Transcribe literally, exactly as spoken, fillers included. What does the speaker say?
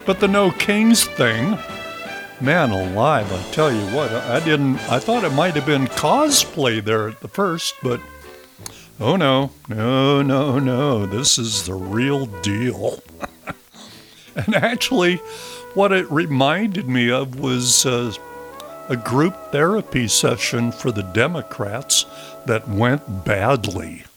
But the No Kings thing, man alive, I tell you what, I didn't, I thought it might have been cosplay there at the first, but oh no, no, no, no, this is the real deal. And actually, what it reminded me of was uh, a group therapy session for the Democrats that went badly.